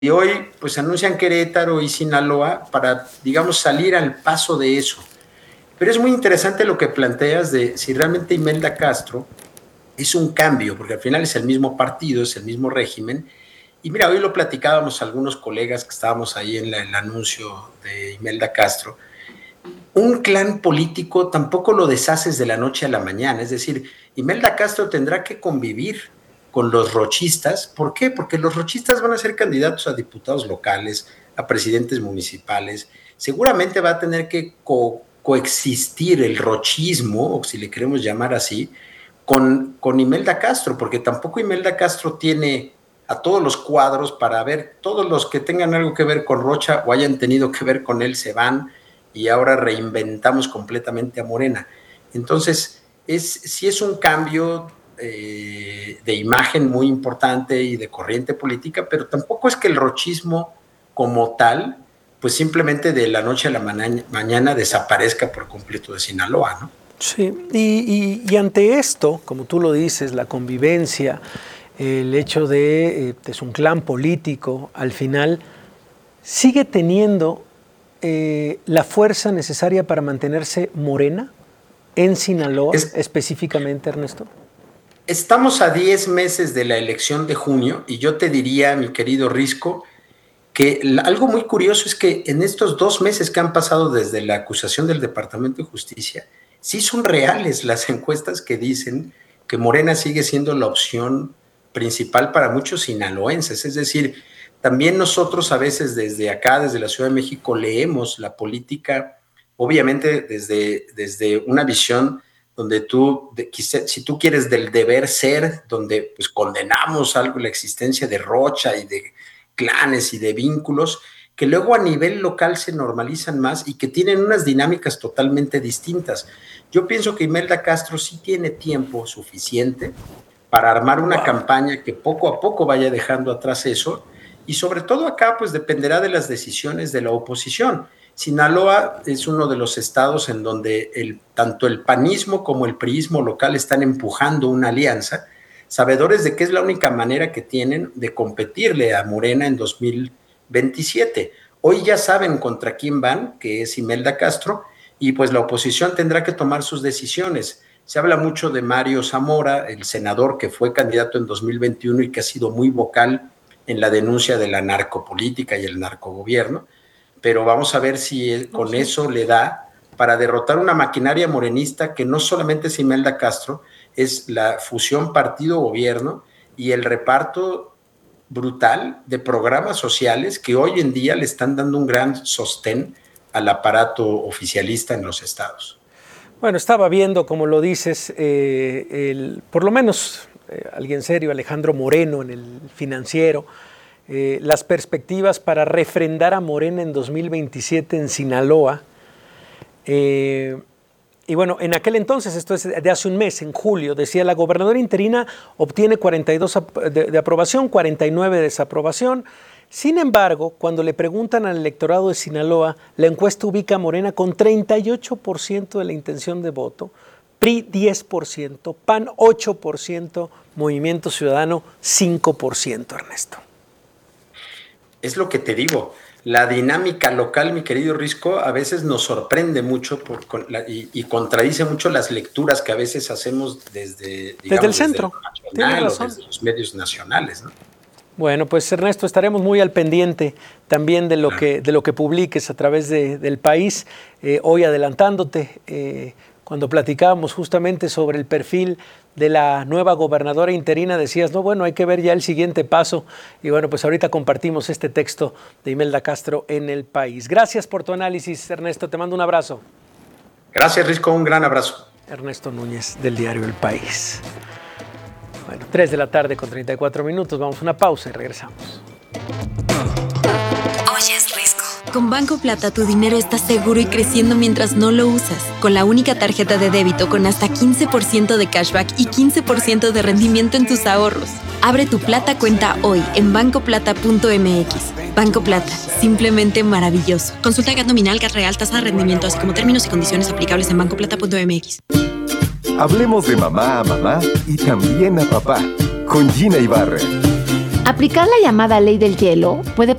Y hoy pues anuncian Querétaro y Sinaloa para, digamos, salir al paso de eso. Pero es muy interesante lo que planteas de si realmente Imelda Castro es un cambio, porque al final es el mismo partido, es el mismo régimen. Y mira, hoy lo platicábamos algunos colegas que estábamos ahí en el anuncio de Imelda Castro. Un clan político tampoco lo deshaces de la noche a la mañana. Es decir, Imelda Castro tendrá que convivir con los rochistas. ¿Por qué? Porque los rochistas van a ser candidatos a diputados locales, a presidentes municipales. Seguramente va a tener que coexistir el rochismo, o si le queremos llamar así, con Imelda Castro, porque tampoco Imelda Castro tiene a todos los cuadros para ver, todos los que tengan algo que ver con Rocha o hayan tenido que ver con él se van y ahora reinventamos completamente a Morena. Entonces, sí es un cambio de imagen muy importante y de corriente política, pero tampoco es que el rochismo como tal, pues simplemente de la noche a la mañana desaparezca por completo de Sinaloa, ¿no? Sí, y ante esto, como tú lo dices, la convivencia, el hecho de es un clan político, al final sigue teniendo la fuerza necesaria para mantenerse Morena en Sinaloa, específicamente, Ernesto. Estamos a 10 meses de la elección de junio y yo te diría, mi querido Risco, que algo muy curioso es que en estos 2 meses que han pasado desde la acusación del Departamento de Justicia, sí son reales las encuestas que dicen que Morena sigue siendo la opción principal para muchos sinaloenses. Es decir, también nosotros a veces desde acá, desde la Ciudad de México, leemos la política, obviamente desde una visión donde si tú quieres del deber ser, donde pues condenamos algo, la existencia de Rocha y de clanes y de vínculos que luego a nivel local se normalizan más y que tienen unas dinámicas totalmente distintas. Yo pienso que Imelda Castro sí tiene tiempo suficiente para armar una campaña que poco a poco vaya dejando atrás eso y sobre todo acá pues dependerá de las decisiones de la oposición. Sinaloa es uno de los estados en donde tanto el panismo como el priismo local están empujando una alianza, sabedores de que es la única manera que tienen de competirle a Morena en 2027. Hoy ya saben contra quién van, que es Imelda Castro, y pues la oposición tendrá que tomar sus decisiones. Se habla mucho de Mario Zamora, el senador que fue candidato en 2021 y que ha sido muy vocal en la denuncia de la narcopolítica y el narcogobierno, pero vamos a ver si con eso le da para derrotar una maquinaria morenista que no solamente es Imelda Castro, es la fusión partido-gobierno y el reparto brutal de programas sociales que hoy en día le están dando un gran sostén al aparato oficialista en los estados. Bueno, estaba viendo, como lo dices, por lo menos alguien serio, Alejandro Moreno, en el Financiero, las perspectivas para refrendar a Morena en 2027 en Sinaloa. Y bueno, en aquel entonces, esto es de hace un mes, en julio, decía la gobernadora interina obtiene 42 de aprobación, 49 de desaprobación. Sin embargo, cuando le preguntan al electorado de Sinaloa, la encuesta ubica a Morena con 38% de la intención de voto, PRI 10%, PAN 8%, Movimiento Ciudadano 5%, Ernesto. Es lo que te digo, la dinámica local, mi querido Risco, a veces nos sorprende mucho y contradice mucho las lecturas que a veces hacemos desde el centro, nacional o desde los medios nacionales, ¿no? Bueno, pues Ernesto, estaremos muy al pendiente también de lo que publiques a través del país. Hoy adelantándote, cuando platicábamos justamente sobre el perfil de la nueva gobernadora interina, decías, no, bueno, hay que ver ya el siguiente paso. Y bueno, pues ahorita compartimos este texto de Imelda Castro en El País. Gracias por tu análisis, Ernesto. Te mando un abrazo. Gracias, Risco. Un gran abrazo. Ernesto Núñez, del diario El País. Bueno, 3 de la tarde con 34 minutos. Vamos a una pausa y regresamos. Oye, es Risco. Con Banco Plata tu dinero está seguro y creciendo mientras no lo usas. Con la única tarjeta de débito con hasta 15% de cashback y 15% de rendimiento en tus ahorros. Abre tu Plata cuenta hoy en bancoplata.mx. Banco Plata, simplemente maravilloso. Consulta GAT nominal, GAT real, tasa de rendimiento, así como términos y condiciones aplicables en bancoplata.mx. Hablemos de mamá a mamá y también a papá con Gina Ibarra. Aplicar la llamada ley del hielo puede